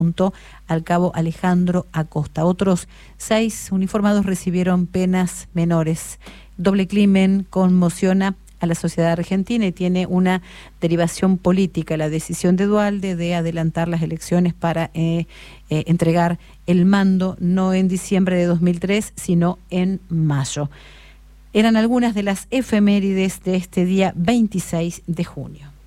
junto al cabo Alejandro Acosta. Otros 6 uniformados recibieron penas menores. Doble crimen conmociona a la sociedad argentina y tiene una derivación política. La decisión de Duhalde de adelantar las elecciones para entregar el mando no en diciembre de 2003, sino en mayo. Eran algunas de las efemérides de este día 26 de junio.